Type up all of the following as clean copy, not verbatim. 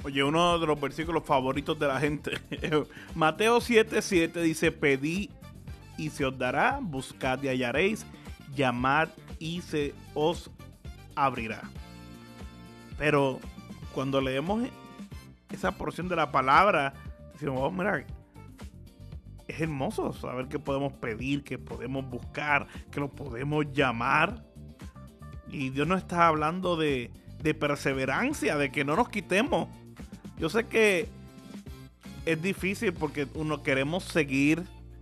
Oye, uno de los versículos favoritos de la gente. Mateo 7:7 dice: pedid y se os dará, buscad y hallaréis, llamad y se os abrirá. Pero cuando leemos esa porción de la palabra, decimos, oh, mira, es hermoso saber que podemos pedir, que podemos buscar, que lo podemos llamar. Y Dios nos está hablando de perseverancia, de que no nos quitemos. Yo sé que es difícil porque uno queremos seguir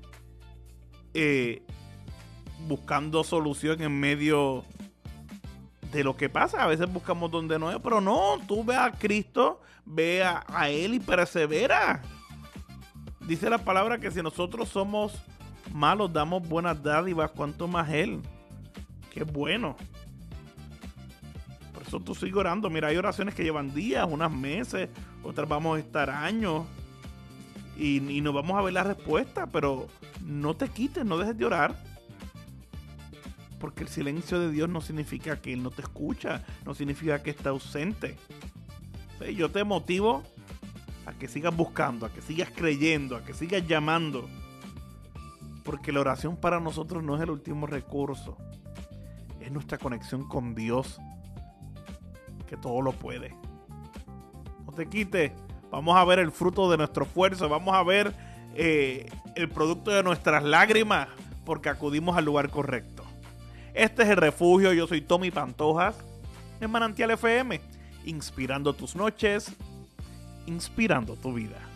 buscando solución en medio de lo que pasa. A veces buscamos donde no es, pero no, tú ve a Cristo, ve a Él y persevera. Dice la palabra que si nosotros somos malos, damos buenas dádivas, cuanto más Él. Qué bueno. Por eso tú sigues orando. Mira, hay oraciones que llevan días, unos meses, otras vamos a estar años. Y nos vamos a ver la respuesta, pero no te quites, no dejes de orar. Porque el silencio de Dios no significa que Él no te escucha, no significa que está ausente. ¿Sí? Yo te motivo a que sigas buscando, a que sigas creyendo, a que sigas llamando. Porque la oración para nosotros no es el último recurso. Es nuestra conexión con Dios, que todo lo puede. No te quites. Vamos a ver el fruto de nuestro esfuerzo. Vamos a ver el producto de nuestras lágrimas, porque acudimos al lugar correcto. Este es El Refugio. Yo soy Tommy Pantojas en Manantial FM, inspirando tus noches, inspirando tu vida.